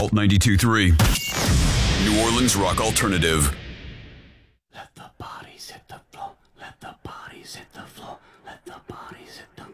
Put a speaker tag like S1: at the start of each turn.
S1: Alt 92.3. New Orleans Rock Alternative.
S2: Let the bodies hit the floor. Let the bodies hit the floor. Let the bodies hit the